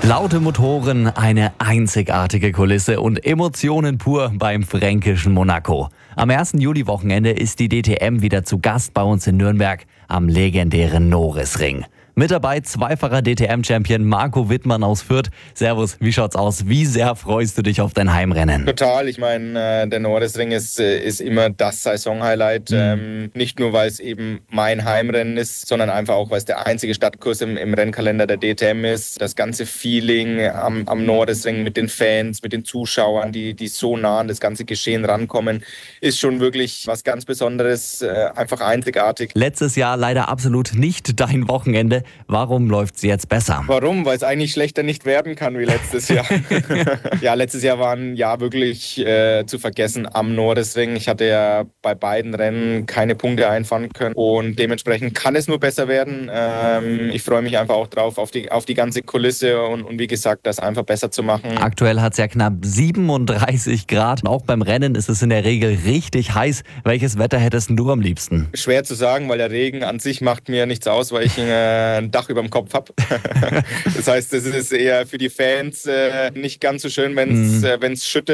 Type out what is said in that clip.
Laute Motoren, eine einzigartige Kulisse und Emotionen pur beim fränkischen Monaco. Am 1. Juli-Wochenende ist die DTM wieder zu Gast bei uns in Nürnberg am legendären Norisring. Mit dabei zweifacher DTM-Champion Marco Wittmann aus Fürth. Servus, wie schaut's aus? Wie sehr freust du dich auf dein Heimrennen? Total, ich meine, der Norisring ist immer das Saisonhighlight. Nicht nur, weil es eben mein Heimrennen ist, sondern einfach auch, weil es der einzige Stadtkurs im Rennkalender der DTM ist. Das ganze Feeling am Norisring mit den Fans, mit den Zuschauern, die so nah an das ganze Geschehen rankommen, ist schon wirklich was ganz Besonderes, einfach einzigartig. Letztes Jahr leider absolut nicht dein Wochenende. Warum läuft's jetzt besser? Warum? Weil es eigentlich schlechter nicht werden kann wie letztes Jahr. Ja, letztes Jahr war ein Jahr wirklich zu vergessen am Norisring. Ich hatte ja bei beiden Rennen keine Punkte einfahren können und dementsprechend kann es nur besser werden. Ich freue mich einfach auch drauf, auf die ganze Kulisse und wie gesagt, das einfach besser zu machen. Aktuell hat's ja knapp 37 Grad. Auch beim Rennen ist es in der Regel richtig heiß. Welches Wetter hättest du am liebsten? Schwer zu sagen, weil der Regen an sich macht mir nichts aus, weil ich ein Dach über dem Kopf habe. Das heißt, es ist eher für die Fans nicht ganz so schön, wenn es schüttet.